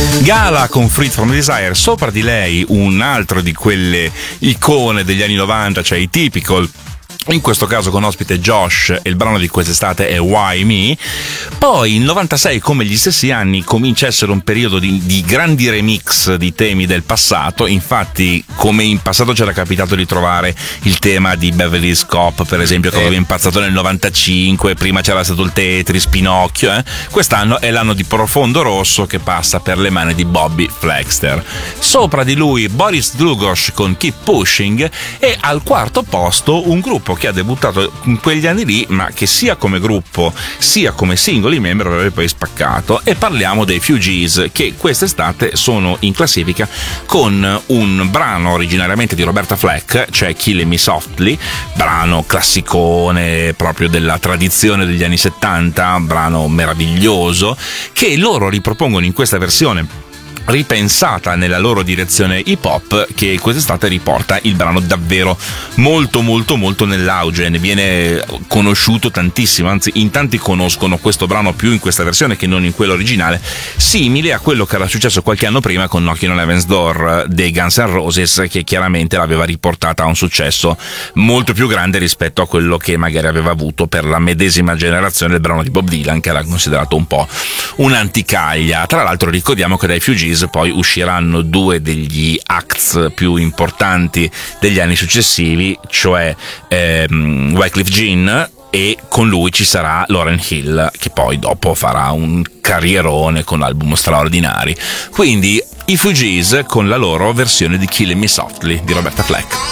Gala con Freed from Desire, sopra di lei un altro di quelle icone degli anni 90, cioè i Typical. In questo caso con ospite Josh, e il brano di quest'estate è Why Me. Poi il 96, come gli stessi anni, comincia a essere un periodo di grandi remix di temi del passato. Infatti, come in passato c'era capitato di trovare il tema di Beverly Hills Cop, per esempio, che aveva impazzato nel 95, prima c'era stato il Tetris, Pinocchio, Quest'anno è l'anno di Profondo Rosso, che passa per le mani di Bobby Flexter. Sopra di lui Boris Dlugosch con Keep Pushing, e al quarto posto un gruppo che ha debuttato in quegli anni lì, ma che sia come gruppo sia come singoli membri avrebbe poi spaccato, e parliamo dei Fugees, che quest'estate sono in classifica con un brano originariamente di Roberta Flack, cioè Killing Me Softly, brano classicone proprio della tradizione degli anni 70, brano meraviglioso che loro ripropongono in questa versione ripensata nella loro direzione hip hop, che quest'estate riporta il brano davvero molto nell'auge, ne viene conosciuto tantissimo, anzi in tanti conoscono questo brano più in questa versione che non in quella originale, simile a quello che era successo qualche anno prima con Knocking on Heaven's Door dei Guns N' Roses, che chiaramente l'aveva riportata a un successo molto più grande rispetto a quello che magari aveva avuto per la medesima generazione del brano di Bob Dylan, che era considerato un po' un'anticaglia. Tra l'altro ricordiamo che dai Fugees poi usciranno due degli acts più importanti degli anni successivi, cioè Wyclef Jean, e con lui ci sarà Lauryn Hill, che poi dopo farà un carrierone con album straordinari. Quindi i Fugees con la loro versione di Killing Me Softly di Roberta Flack.